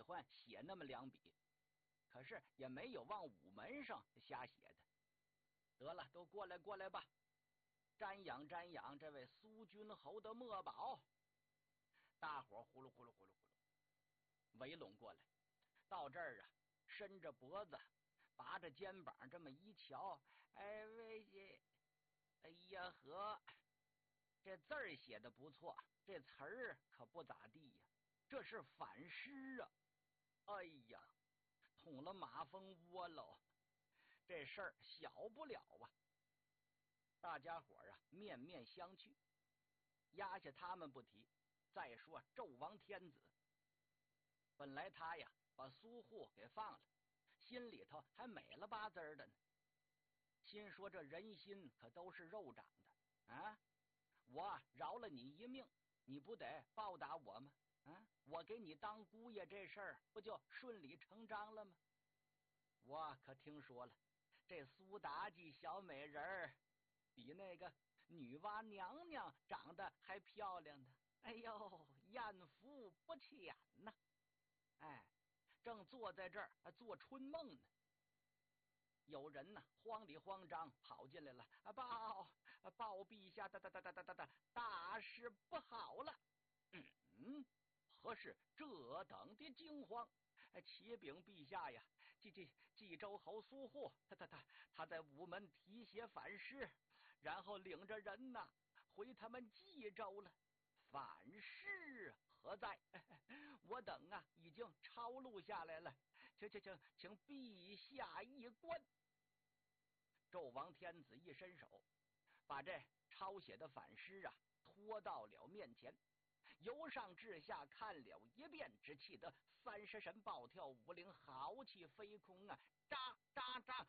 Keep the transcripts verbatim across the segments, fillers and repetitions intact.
团写那么两笔，可是也没有往午门上瞎写的。得了，都过来过来吧，瞻仰瞻仰这位苏君侯的墨宝。大伙呼噜呼噜呼噜呼噜围拢过来，到这儿啊，伸着脖子，拔着肩膀，这么一瞧，哎喂，哎呀呵，这字儿写的不错，这词儿可不咋地呀，这是反诗啊！哎呀，捅了马蜂窝喽，这事儿小不了啊！大家伙啊，面面相觑。压下他们不提，再说纣王天子，本来他呀把苏护给放了，心里头还美了吧滋的呢。心说这人心可都是肉长的啊！我饶了你一命，你不得报答我吗？啊，我给你当姑爷这事儿不就顺理成章了吗？我可听说了，这苏妲己小美人儿比那个女娲娘娘长得还漂亮呢。哎呦，艳福不浅呐！哎，正坐在这儿做春梦呢，有人呢慌里慌张跑进来了，啊报报陛下，大大大大大大大大事不好了！嗯，何事这等的惊慌？启禀陛下呀，冀冀冀州侯苏护，他他他他在午门题写反诗，然后领着人呐回他们冀州了。反诗何在？我等啊已经抄录下来了，请请请请陛下一观。纣王天子一伸手，把这抄写的反诗啊拖到了面前，由上至下看了一遍，只气得三十神暴跳五灵，豪气飞空啊！喳喳喳！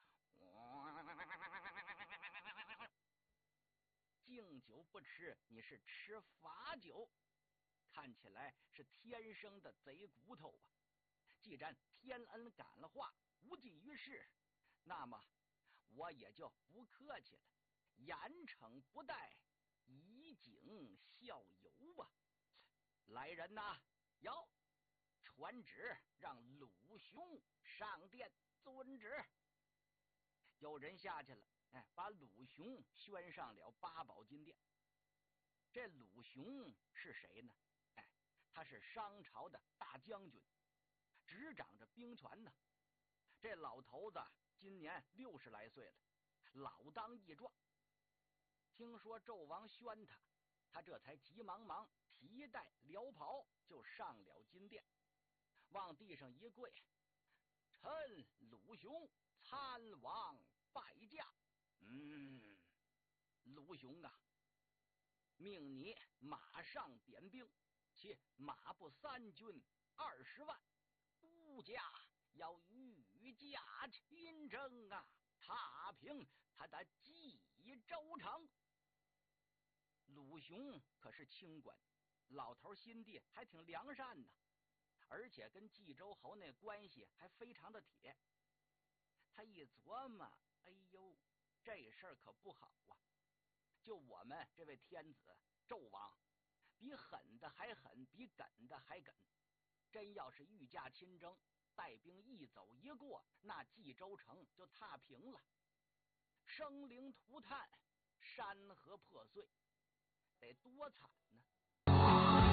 敬酒不吃，你是吃罚酒，看起来是天生的贼骨头啊！既然天恩感了化，无济于事，那么我也就不客气了，严惩不贷，以儆效尤吧。来人呐，有传旨让鲁雄上殿遵旨。有人下去了，哎，把鲁雄宣上了八宝金殿。这鲁雄是谁呢？哎，他是商朝的大将军，执掌着兵权呢。这老头子今年六十来岁了，老当益壮。听说纣王宣他，他这才急忙忙提带辽袍就上了金殿，往地上一跪，臣鲁雄参王拜驾。嗯，鲁雄啊，命你马上点兵，且马步三军二十万，孤家要御驾亲征啊，踏平他的冀州城。鲁雄可是清官，老头心地还挺良善呢，而且跟冀州侯那关系还非常的铁。他一琢磨，哎呦，这事儿可不好啊！就我们这位天子纣王，比狠的还狠，比梗的还梗。真要是御驾亲征，带兵一走一过，那冀州城就踏平了，生灵涂炭，山河破碎，得多惨呢！